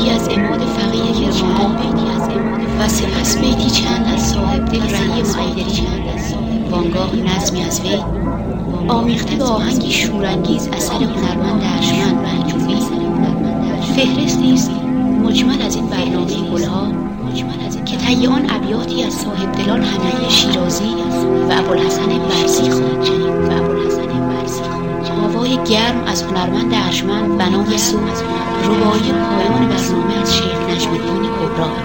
بیتی از عماد فقیه کرمانی و سپس بیتی چند از صاحب دل رعی معیدری، وانگاه نظمی از وی آمیخته به آهنگی شورانگیز اثر هنرمند ارجمند منجوی. فهرستی است مجمل از این برنامه گلها که طی آن ابیاتی از صاحب دلان حمیدی شیرازی و ابوالحسن برزی خواهید شنید. هوای گرم از هنرمند ارجمند بنای صبح، رباعی پایان برنامه از شیخ نجم الدین کبری.